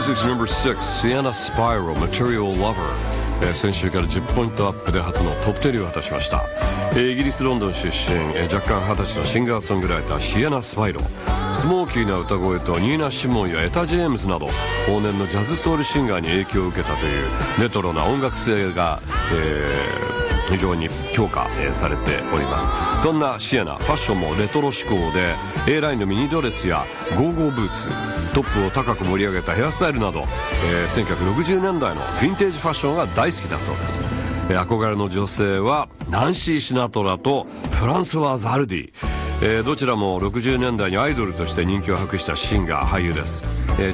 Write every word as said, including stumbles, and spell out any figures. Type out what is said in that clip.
Statistics number six, Sienna Spiro, Material Lover、えー、先週からじゅっポイントアップで初のトップテン入りを果たしました。えー、イギリスロンドン出身、えー、若干はたちのシンガーソングライターシエナ・スパイロ。スモーキーな歌声とニーナ・シモンやエタ・ジェームズなど往年のジャズソウルシンガーに影響を受けたというレトロな音楽性が、えー、非常に評価、えー、されております。そんなシエナ、ファッションもレトロ志向で A ラインのミニドレスやゴーゴーブーツ、トップを高く盛り上げたヘアスタイルなど、えー、せんきゅうひゃくろくじゅうねんだいのヴィンテージファッションが大好きだそうです。えー、憧れの女性はナンシー・シナトラとフランソワーズ・ハルディ、えー、どちらもろくじゅうねんだいにアイドルとして人気を博したシンガー、俳優です。えー